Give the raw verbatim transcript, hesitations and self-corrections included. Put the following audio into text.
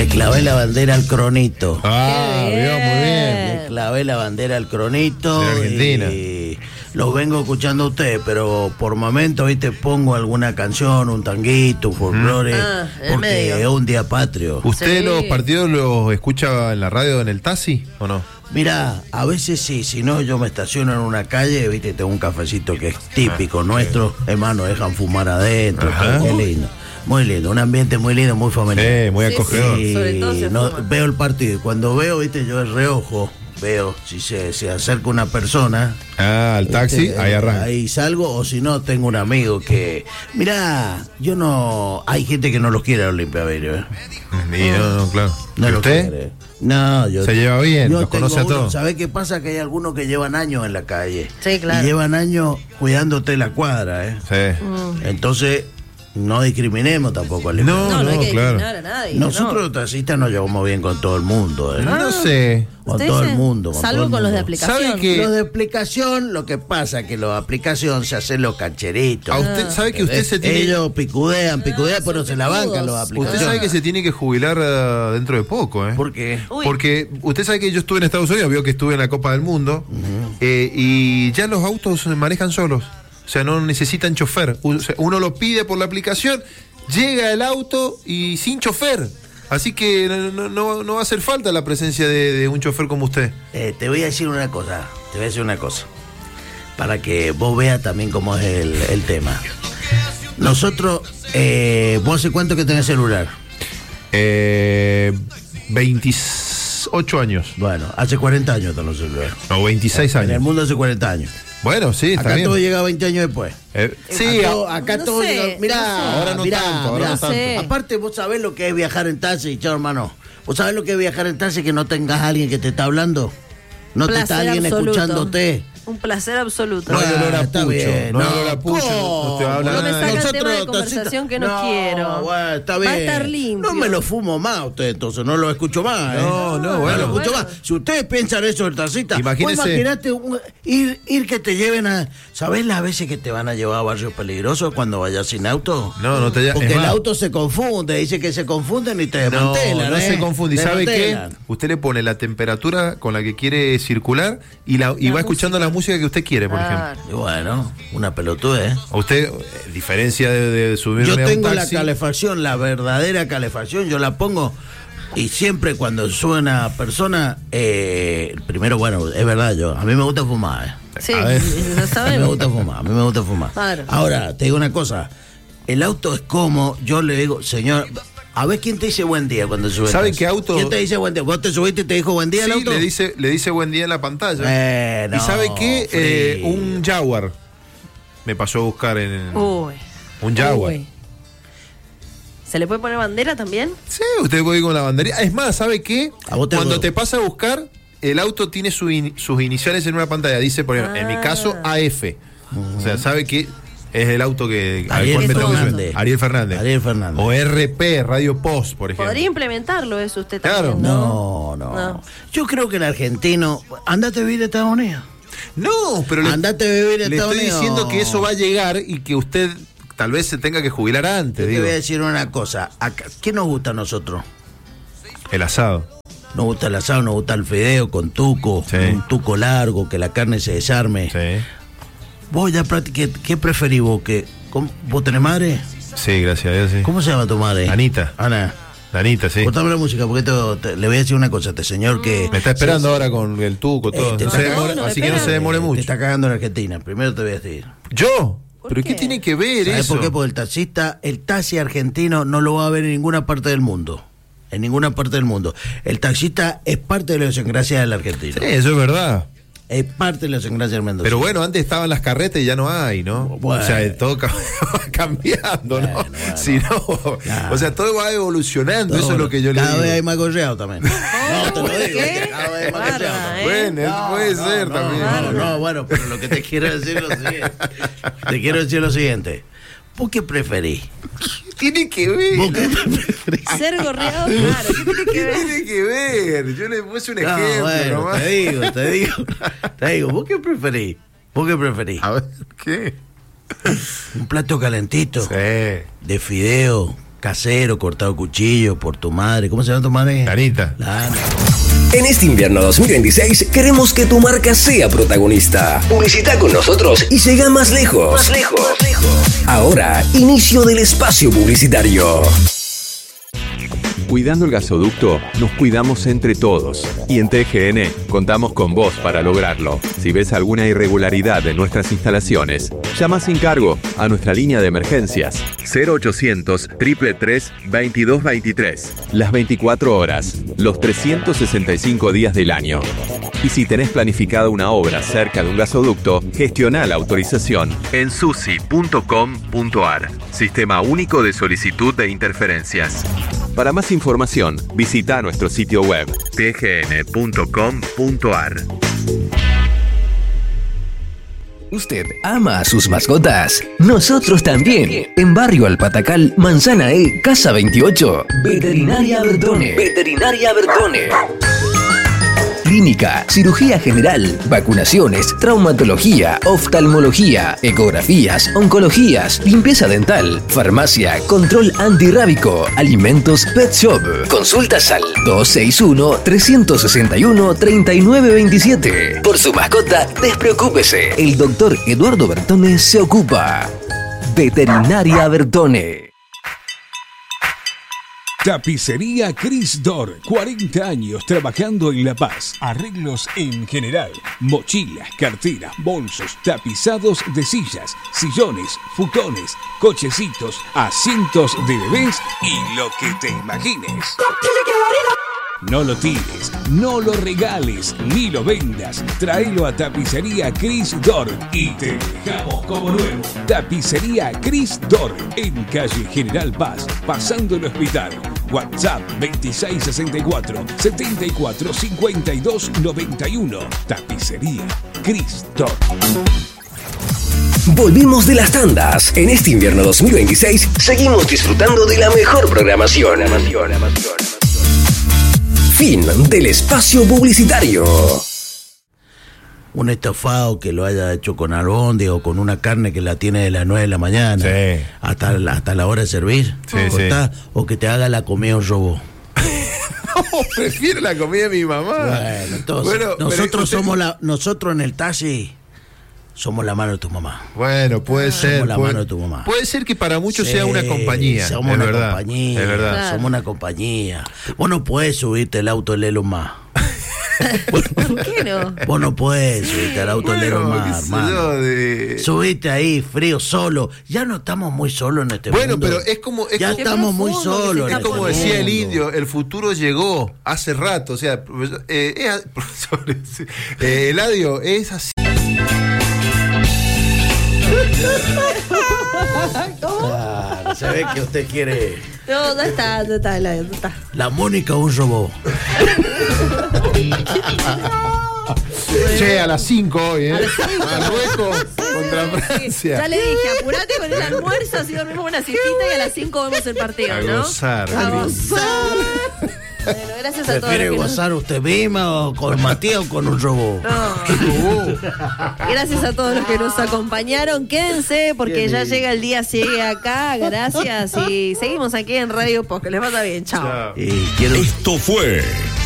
clavé la bandera al Cronito. Ah, vio, muy bien. Le clavé la bandera al Cronito. De Argentina. Y los vengo escuchando a ustedes, pero por momentos, viste, pongo alguna canción, un tanguito, un folclore, Ah, en porque medio. es un día patrio. ¿Usted Sí. los partidos los escucha en la radio en el taxi o no? Mirá, a veces sí, si no yo me estaciono en una calle, viste, tengo un cafecito que es típico nuestro, hermano, dejan fumar adentro, Ajá. qué lindo, muy lindo, un ambiente muy lindo, muy familiar. Eh, muy Sí, acogedor. sí. Sobre todo se no, fuma. veo el partido y cuando veo, viste, yo el reojo, veo si se, se acerca una persona. Ah, al taxi, Este, ahí arranca. Ahí salgo, o si no, tengo un amigo que. Mirá, yo no. Hay gente que no los quiere a los limpiavidrios, ¿eh? Y no, no, claro. No ¿Y los usted? quiere. No, yo. Se lleva bien, yo los tengo conoce a uno- todos. ¿Sabés qué pasa? Que hay algunos que llevan años en la calle. Sí, claro. Y llevan años cuidándote la cuadra, ¿eh? Sí. Entonces, no discriminemos tampoco al No, No, no, hay que claro. discriminar a nadie. Nosotros no. los taxistas nos llevamos bien con todo el mundo, ¿eh? No sé. Con Usted todo el dice, mundo. Con salvo todo el con los de mundo. aplicación. ¿Sabe que- Los de aplicación, lo que pasa es que los de aplicación se hacen los cancheritos. A usted, ¿sabe que usted se tiene Ellos picudean, picudean, Ah, pero son se la bancan picudos. los de aplicación. Usted sabe que se tiene que jubilar eh, dentro de poco, ¿eh? ¿Por qué? Uy. Porque usted sabe que yo estuve en Estados Unidos, vio que estuve en la Copa del Mundo, eh, y ya los autos se manejan solos. O sea, no necesitan chofer. O sea, uno lo pide por la aplicación, llega el auto y sin chofer. Así que no, no- no- no va a hacer falta la presencia de, de un chofer como usted. Eh, te voy a decir una cosa, te voy a decir una cosa, para que vos veas también cómo es el, el tema. Nosotros, eh, ¿vos hace cuánto que tenés celular? Eh, veintiocho años. Bueno, hace cuarenta años tenés celular. O veintiséis En el años. mundo hace cuarenta años. Bueno, sí, está Acá bien. todo llega veinte años después. Eh, sí, acá, a- acá no todo sé, llega. Mirá, no sé. Ahora no mirá, tanto, ahora mirá. no tanto. sé. Aparte, vos sabés lo que es viajar en taxi, chao hermano. Vos sabés lo que es viajar en taxi, que no tengas a alguien que te está hablando. No te está Placer alguien absoluto. escuchándote. Un placer absoluto. No hay olor a Ah, está pucho, bien. no hay olor a pucho, ¿cómo? no te habla No me nadie. saca el tema de Nosotros, conversación que no, no quiero. Bueno, está Va bien. a estar limpio. No me lo fumo más usted, entonces no lo escucho más. ¿eh? No, no, bueno. lo escucho Bueno. más. Si ustedes piensan eso del taxista, Imagínese- vos imaginate un- ir, ir que te lleven a. ¿Sabés las veces que te van a llevar a barrios peligrosos cuando vayas sin auto? No, no te lla- Porque es el más. auto se confunde, dice que se confunden y te No, desmantelan. no ¿eh? se confunde. ¿Y Te sabe qué? desmantelan. Usted le pone la temperatura con la que quiere circular y, la, y La va escuchando la música que usted quiere, por Claro. ejemplo. Y bueno, una pelotuda, ¿eh? A usted, eh, diferencia de, de subirme Yo a un tengo la taxi, calefacción, la verdadera calefacción, yo la pongo y siempre cuando sube una persona, eh, primero, bueno, es verdad, yo a mí me gusta fumar, ¿eh? Sí, A ver. lo A mí me sabemos. gusta fumar, a mí me gusta fumar. Claro. Ahora, te digo una cosa, el auto es como, yo le digo, señor, a ver quién te dice buen día cuando subes. ¿Sabe qué auto? ¿Quién te dice buen día? ¿Vos te subiste y te dijo buen día el Sí, auto? le dice, le dice buen día en la pantalla. Eh, ¿Y no, sabe qué? Eh, frío. un Jaguar me pasó a buscar en Uy. un Jaguar. Uy. ¿Se le puede poner bandera también? Sí, usted puede ir con la bandería. Es más, ¿sabe qué? A vos te Cuando hago- te pasa a buscar, el auto tiene su in- sus iniciales en una pantalla. Dice, por ejemplo, en mi Ah. caso, A F. O sea, ¿sabe qué? Es el auto que al Ariel cual me tengo que subir. Fernández. Ariel Fernández. Ariel Fernández. O R P, Radio Post, por ejemplo. Podría implementarlo eso usted Claro. también, No, no, No. Yo creo que el argentino, andate a vivir a Estados Unidos. No, pero le, Andate a vivir a le Estados estoy Unidos. diciendo que eso va a llegar y que usted tal vez se tenga que jubilar antes. Yo te Digo. voy a decir una cosa. Acá, ¿qué nos gusta a nosotros? El asado. Nos gusta el asado, nos gusta el fideo con tuco, Sí. un tuco largo, que la carne se desarme. Sí. Vos ya practiqué, ¿qué preferís vos? Que, ¿cómo- ¿Vos tenés madre? Sí, gracias a Dios, sí. ¿Cómo se llama tu madre? Anita. Ana. Danita, sí. Cortame la música porque te- te- le voy a decir una cosa a este señor que... Me está esperando ahora con el tuco, todo. Eh, te No está se demore- cagando, así que no espera. se demore Te mucho. está cagando en Argentina. Primero te voy a decir. ¿Yo? ¿Por ¿Pero qué? qué? tiene que ver ¿Sabes eso? por qué? Porque el taxista, el taxi argentino no lo va a ver en ninguna parte del mundo. En ninguna parte del mundo. El taxista es parte de la idiosincrasia del argentino. Sí, eso es verdad. Es parte de la idiosincrasia del mendocino. Pero bueno, antes estaban las carretas y ya no hay, ¿no? Bueno. O sea, todo ca- va cambiando, ¿no? Bueno, bueno. Si no, Claro. o sea, todo va evolucionando, No, eso es lo que yo le cada digo. vez hay más gorreado también. No, te lo digo. ¿Qué? Cada vez hay más gorreado Guarda, también. ¿eh? Bueno, eso puede ser no, también. No, no, bueno, pero lo que te quiero decir es lo siguiente. Te quiero decir lo siguiente. ¿Vos qué preferís? Tiene que ver. ¿Vos qué preferís? Ser gorreado, claro. ¿Qué tiene que ¿Qué ver? tiene que ver? Yo le puse un No, ejemplo bueno, nomás. te digo, te digo. Te digo, ¿vos qué preferís? ¿Vos qué preferís? A ver, ¿qué? Un plato calentito Sí. de fideo casero, cortado cuchillo por tu madre. ¿Cómo se llama tu madre? Lanita. Lana. En este invierno dos mil veintiséis queremos que tu marca sea protagonista. Publicita con nosotros y llega más lejos. Más lejos. Más lejos. Ahora, inicio del espacio publicitario. Cuidando el gasoducto, nos cuidamos entre todos. Y en T G N contamos con vos para lograrlo. Si ves alguna irregularidad en nuestras instalaciones, llama sin cargo a nuestra línea de emergencias cero ochocientos, tres tres tres, veintidós veintitrés. Las veinticuatro horas, los trescientos sesenta y cinco días del año. Y si tenés planificada una obra cerca de un gasoducto, gestiona la autorización en susi punto com punto ar. Sistema único de solicitud de interferencias. Para más información, visita nuestro sitio web t g n punto com punto ar. ¿Usted ama a sus mascotas? Nosotros también. En Barrio Alpatacal, Manzana E, Casa veintiocho. Veterinaria Bertone. Veterinaria Bertone. Clínica, cirugía general, vacunaciones, traumatología, oftalmología, ecografías, oncologías, limpieza dental, farmacia, control antirrábico, alimentos, pet shop. Consultas al dos seis uno, tres seis uno, tres nueve dos siete. Por su mascota, despreocúpese. El doctor Eduardo Bertone se ocupa. Veterinaria Bertone. Tapicería Cris Dor, cuarenta años trabajando en La Paz. Arreglos en general, mochilas, carteras, bolsos, tapizados de sillas, sillones, futones, cochecitos, asientos de bebés y lo que te imagines. No lo tires, no lo regales, ni lo vendas. Tráelo a Tapicería Cris Dor y te dejamos como nuevo. Tapicería Cris Dor, en calle General Paz, pasando el hospital. WhatsApp veintiséis sesenta y cuatro, setenta y cuatro, cincuenta y dos noventa y uno. Tapicería Cris Dor. Volvimos de las tandas. En este invierno dos mil veintiséis seguimos disfrutando de la mejor programación. Fin del espacio publicitario. Un estofado que lo haya hecho con albóndiga o con una carne que la tiene de las nueve de la mañana Sí. hasta, la, hasta la hora de servir. Sí, Cortá, o que te haga la comida un robot. No, prefiero la comida de mi mamá. Bueno, entonces, Bueno, pero nosotros usted- somos la, nosotros en el taxi somos la mano de tu mamá. Bueno, puede ser. Somos la puede, mano de tu mamá. puede ser que para muchos Sí, sea una compañía. Somos es una verdad, compañía. Es verdad. Claro. Somos una compañía. Vos no podés subirte el auto del Elon Musk. ¿Por qué no? Vos no podés subirte al auto del Elon Bueno, Musk, qué sé hermano. yo, de- Subiste ahí, frío, solo. Ya no estamos muy solos en este Bueno, mundo. pero es como- es ya como- estamos muy Qué profundo que solos. se en Es está este como decía el mundo. indio, el futuro llegó hace rato. O sea, profesor, eh, es- profesor, sí. eh, Eladio, es así. Claro, se ve que usted quiere. No, ya está, ya está, ya está. La Mónica un robot. Che, a las cinco hoy, ¿eh? Marruecos contra Francia. Ya le dije, apurate con el almuerzo, así dormimos una siestita y a las cinco vemos el partido, A ¿no? gozar, A a gozar. Bueno, gracias a todos. ¿Prefiere los que nos- gozar usted misma o con Matías o con un robot? No. Gracias a todos los que nos acompañaron. Quédense porque ya llega el día, sigue acá. Gracias y seguimos aquí en Radio Post. Que les vaya bien. Chao. Chao. Y quiero Esto fue